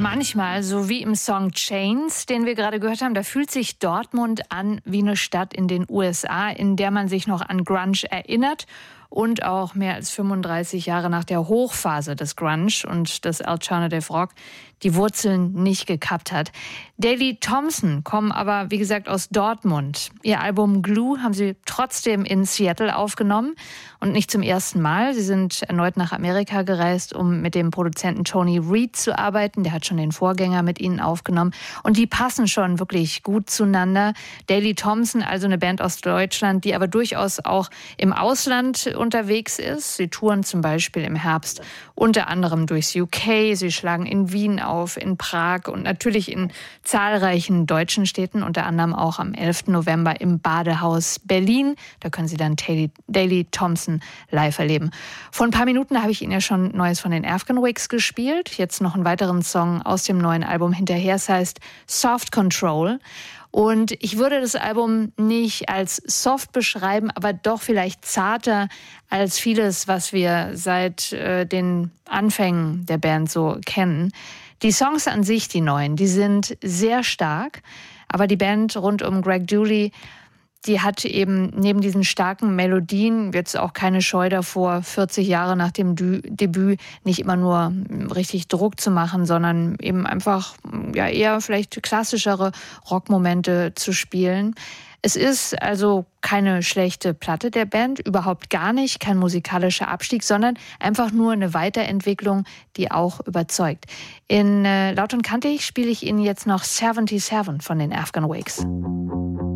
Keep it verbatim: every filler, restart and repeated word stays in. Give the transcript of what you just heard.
Manchmal, so wie im Song Chains, den wir gerade gehört haben, da fühlt sich Dortmund an wie eine Stadt in den U S A, in der man sich noch an Grunge erinnert und auch mehr als fünfunddreißig Jahre nach der Hochphase des Grunge und des Alternative Rock die Wurzeln nicht gekappt hat. Daley Thompson kommen aber, wie gesagt, aus Dortmund. Ihr Album Glue haben sie trotzdem in Seattle aufgenommen und nicht zum ersten Mal. Sie sind erneut nach Amerika gereist, um mit dem Produzenten Tony Reed zu arbeiten. Der hat schon den Vorgänger mit ihnen aufgenommen und die passen schon wirklich gut zueinander. Daley Thompson, also eine Band aus Deutschland, die aber durchaus auch im Ausland unterwegs ist. Sie touren zum Beispiel im Herbst unter anderem durchs U K. Sie schlagen in Wien auf, in Prag und natürlich in zahlreichen deutschen Städten, unter anderem auch am elften November im Badehaus Berlin. Da können Sie dann Daley Thompson live erleben. Vor ein paar Minuten habe ich Ihnen ja schon Neues von den Afghan Wigs gespielt. Jetzt noch einen weiteren Song aus dem neuen Album hinterher. Es heißt Soft Control. Und ich würde das Album nicht als soft beschreiben, aber doch vielleicht zarter als vieles, was wir seit äh, den Anfängen der Band so kennen. Die Songs an sich, die neuen, die sind sehr stark, aber die Band rund um Greg Dulli, die hat eben neben diesen starken Melodien jetzt auch keine Scheu davor, vierzig Jahre nach dem Dü- Debüt nicht immer nur richtig Druck zu machen, sondern eben einfach ja eher vielleicht klassischere Rockmomente zu spielen. Es ist also keine schlechte Platte der Band, überhaupt gar nicht, kein musikalischer Abstieg, sondern einfach nur eine Weiterentwicklung, die auch überzeugt. In äh, Laut und Kantig spiele ich Ihnen jetzt noch siebenundsiebzig von den Afghan Wigs.